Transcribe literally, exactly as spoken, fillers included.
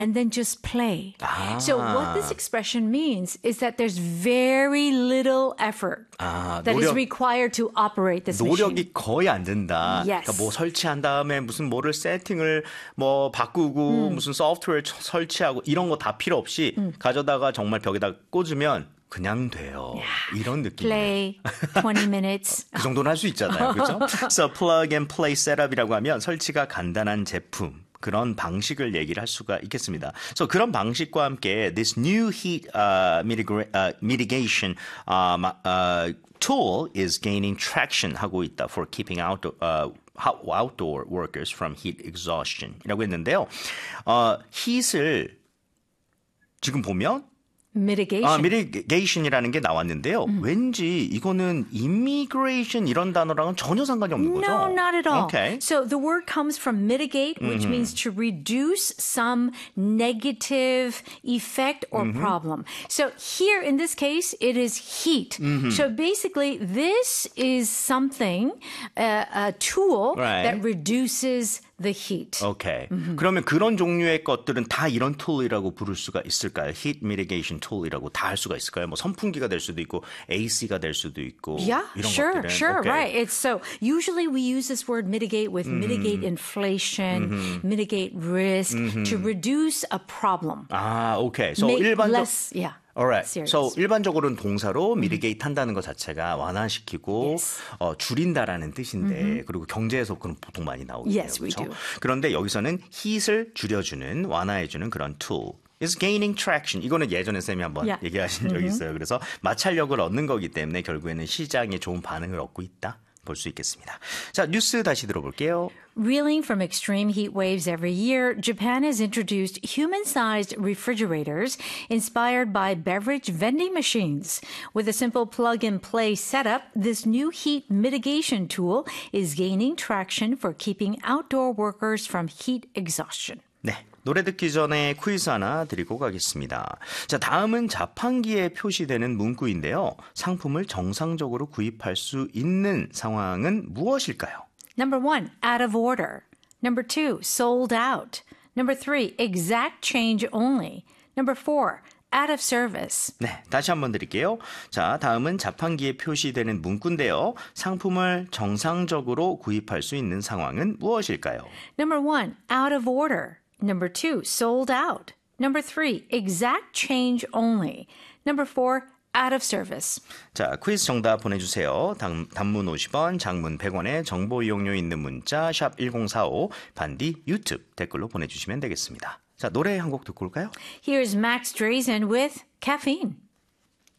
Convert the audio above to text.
and then just play. 아. So what this expression means is that there's very little effort 아, that is 노력, required to operate this machine. 노력이 거의 안 된다. Yes. 그러니까 뭐 설치한 다음에 무슨 뭐를 세팅을 뭐 바꾸고 음. 무슨 소프트웨어 설치하고 이런 거 다 필요 없이 음. 가져다가 정말 벽에다 꽂으면 그냥 돼요. 이런 느낌. Play twenty minutes. 그 정도는 할 수 있잖아요. 그렇죠? So plug and play setup이라고 하면 설치가 간단한 제품. 그런 방식을 얘기를 할 수가 있겠습니다. So 그런 방식과 함께 this new heat uh, mitiga- uh, mitigation um, uh, tool is gaining traction 하고 있다 for keeping out, uh, outdoor workers from heat exhaustion이라고 했는데요. 어, heat을 지금 보면 Mitigation. 아, mitigation이라는 게 나왔는데요. 음. 왠지 이거는 immigration 이런 단어랑은 전혀 상관이 없는 거죠? No, not at all. Okay. So the word comes from mitigate, which Mm-hmm. means to reduce some negative effect or Mm-hmm. problem. So here in this case, it is heat. Mm-hmm. So basically, this is something, uh, a tool Right. that reduces the heat. 오케이. 그러면 그런 종류의 것들은 다 이런 툴이라고 부를 수가 있을까요? Heat mitigation 툴이라고 다 할 수가 있을까요? 뭐 선풍기가 될 수도 있고 에이씨가 될 수도 있고 Yeah, 이런 sure, 것들은. sure, 오케이. right. It's so usually we use this word mitigate with mitigate inflation, mitigate risk to reduce a problem. 아, 오케이. So Make 일반적 less, yeah. Alright. serious. So 일반적으로는 동사로 mitigate 한다는 것 자체가 완화시키고 Yes. 어, 줄인다라는 뜻인데 그리고 경제에서 그런 보통 많이 나오거든요. Yes, we 그렇죠? do. 그런데 여기서는 heat을 줄여주는 완화해주는 그런 tool. is gaining traction. 이거는 예전에 쌤이 한번 Yeah. 얘기하신 적이 있어요. 그래서 마찰력을 얻는 거기 때문에 결국에는 시장에 좋은 반응을 얻고 있다. 볼 수 있겠습니다. 자, 뉴스 다시 들어볼게요. Reeling from extreme heat waves every year, Japan has introduced human-sized refrigerators inspired by beverage vending machines. With a simple plug-and-play setup, this new heat mitigation tool is gaining traction for keeping outdoor workers from heat exhaustion. 네. 노래 듣기 전에 퀴즈 하나 드리고 가겠습니다. 자, 다음은 자판기에 표시되는 문구인데요. 상품을 정상적으로 구입할 수 있는 상황은 무엇일까요? Number one, out of order. Number two, sold out. Number three, exact change only. Number four, out of service. 네, 다시 한번 드릴게요. 자, 다음은 자판기에 표시되는 문구인데요. 상품을 정상적으로 구입할 수 있는 상황은 무엇일까요? Number one, out of order. Number two, sold out. Number three, exact change only. Number four, out of service. 자, 퀴즈 정답 보내주세요. 단, 단문 오십 원, 장문 백 원에 정보 이용료 있는 문자 샵 일공사오, 반디 유튜브 댓글로 보내주시면 되겠습니다. 자, 노래 한 곡 듣고 올까요? Here's Max Drazen with Caffeine.